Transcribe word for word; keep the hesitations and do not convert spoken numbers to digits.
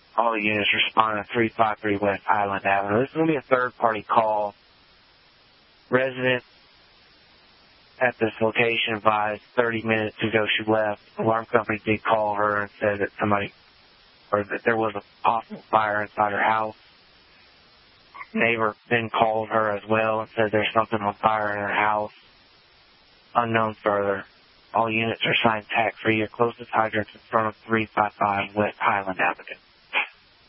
All the units responding to three five three West Highland Avenue. This is going to be a third-party call. Resident at this location advised thirty minutes ago she left. Alarm company did call her and said that somebody, or that there was a possible fire inside her house. Neighbor then called her as well and said there's something on fire in her house. Unknown further. All units are assigned tax-free. Your closest hydrant's in front of three five five West Highland Avenue.